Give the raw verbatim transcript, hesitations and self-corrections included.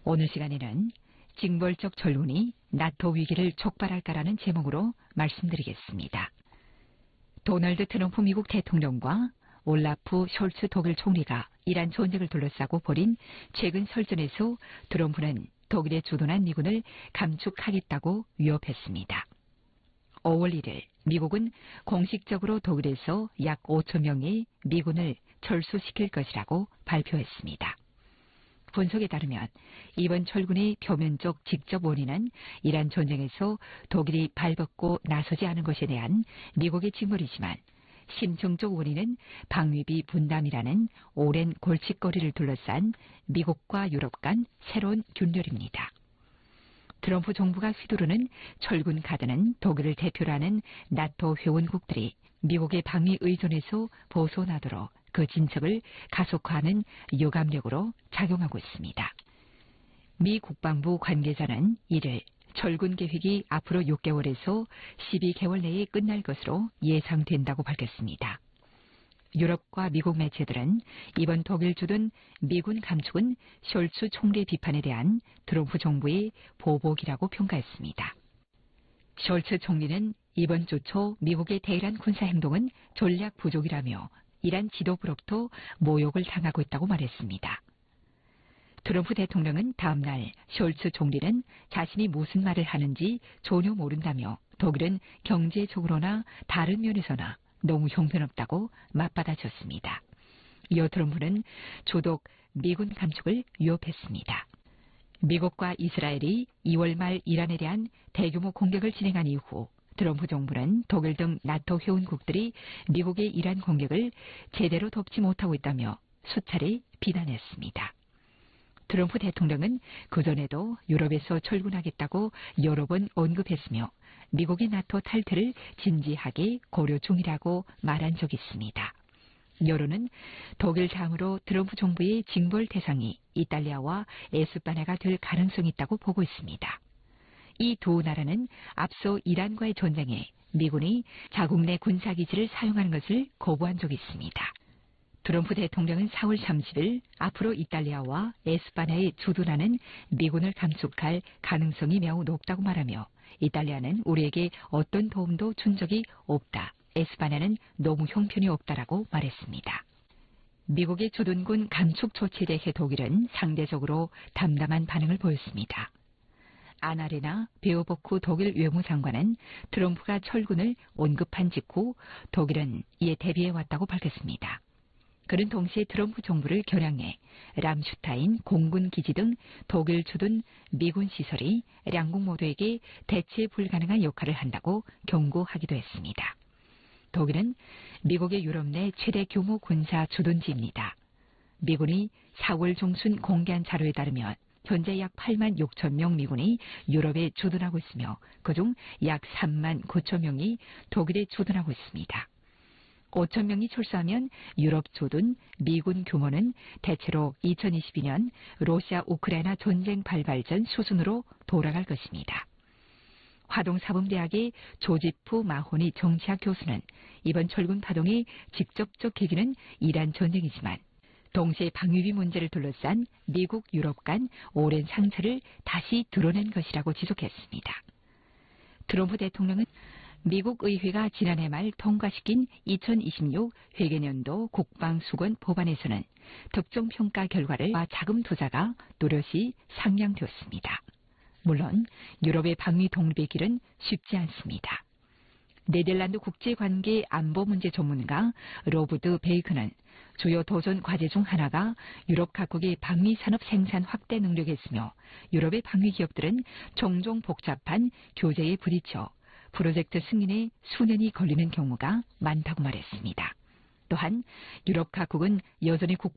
오늘 시간에는 징벌적 철군이 나토 위기를 촉발할까라는 제목으로 말씀드리겠습니다. 도널드 트럼프 미국 대통령과 올라프 숄츠 독일 총리가 이란 전쟁을 둘러싸고 벌인 최근 설전에서 트럼프는 독일에 주둔한 미군을 감축하겠다고 위협했습니다. 오월 일일 미국은 공식적으로 독일에서 약 오천 명의 미군을 철수시킬 것이라고 발표했습니다. 분석에 따르면 이번 철군의 표면적 직접 원인은 이란 전쟁에서 독일이 발벗고 나서지 않은 것에 대한 미국의 징벌이지만 심층적 원인은 방위비 분담이라는 오랜 골칫거리를 둘러싼 미국과 유럽 간 새로운 균열입니다. 트럼프 정부가 휘두르는 철군 카드는 독일을 대표로 하는 나토 회원국들이 미국의 방위 의존에서 벗어나도록 그 진척을 가속화하는 유감력으로 작용하고 있습니다. 미 국방부 관계자는 이를 철군 계획이 앞으로 육 개월에서 십이 개월 내에 끝날 것으로 예상된다고 밝혔습니다. 유럽과 미국 매체들은 이번 독일 주둔 미군 감축은 숄츠 총리의 비판에 대한 트럼프 정부의 보복이라고 평가했습니다. 숄츠 총리는 이번 주 초 미국의 대이란 군사 행동은 전략 부족이라며 이란 지도부로부터 모욕을 당하고 있다고 말했습니다. 트럼프 대통령은 다음 날 숄츠 총리는 자신이 무슨 말을 하는지 전혀 모른다며 독일은 경제적으로나 다른 면에서나 너무 형편없다고 맞받아쳤습니다. 이어 트럼프는 조독 미군 감축을 위협했습니다. 미국과 이스라엘이 이월 말 이란에 대한 대규모 공격을 진행한 이후 트럼프 정부는 독일 등 나토 회원국들이 미국의 이란 공격을 제대로 덮지 못하고 있다며 수차례 비난했습니다. 트럼프 대통령은 그전에도 유럽에서 철군하겠다고 여러 번 언급했으며 미국의 나토 탈퇴를 진지하게 고려 중이라고 말한 적이 있습니다. 여론은 독일 다음으로 트럼프 정부의 징벌 대상이 이탈리아와 에스파냐가 될 가능성이 있다고 보고 있습니다. 이 두 나라는 앞서 이란과의 전쟁에 미군이 자국 내 군사기지를 사용하는 것을 거부한 적이 있습니다. 트럼프 대통령은 사월 삼십일 앞으로 이탈리아와 에스파냐에 주둔하는 미군을 감축할 가능성이 매우 높다고 말하며 이탈리아는 우리에게 어떤 도움도 준 적이 없다. 에스파냐는 너무 형편이 없다라고 말했습니다. 미국의 주둔군 감축 조치에 대해 독일은 상대적으로 담담한 반응을 보였습니다. 아나레나 베어보크 독일 외무장관은 트럼프가 철군을 언급한 직후 독일은 이에 대비해왔다고 밝혔습니다. 그는 동시에 트럼프 정부를 겨냥해 람슈타인 공군기지 등 독일 주둔 미군 시설이 양국 모두에게 대체 불가능한 역할을 한다고 경고하기도 했습니다. 독일은 미국의 유럽 내 최대 규모 군사 주둔지입니다. 미군이 사월 중순 공개한 자료에 따르면 현재 약 팔만 육천 명 미군이 유럽에 주둔하고 있으며 그중 약 삼만 구천 명이 독일에 주둔하고 있습니다. 오천 명이 철수하면 유럽 주둔 미군 규모는 대체로 이천이십이 년 러시아 우크라이나 전쟁 발발 전 수준으로 돌아갈 것입니다. 화동사범대학의 조지프 마호니 정치학 교수는 이번 철군 파동의 직접적 계기는 이란 전쟁이지만 동시에 방위비 문제를 둘러싼 미국 유럽 간 오랜 상처를 다시 드러낸 것이라고 지적했습니다. 트럼프 대통령은 미국 의회가 지난해 말 통과시킨 이천이십육 회계년도 국방수권 법안에서는 특정 평가 결과와 자금 투자가 뚜렷이 상향되었습니다. 물론 유럽의 방위 독립의 길은 쉽지 않습니다. 네덜란드 국제관계 안보 문제 전문가 로브드 베이크는 주요 도전 과제 중 하나가 유럽 각국의 방위 산업 생산 확대 능력에 있으며 유럽의 방위 기업들은 종종 복잡한 교제에 부딪혀 프로젝트 승인에 수년이 걸리는 경우가 많다고 말했습니다. 또한 유럽 각국은 여전히 국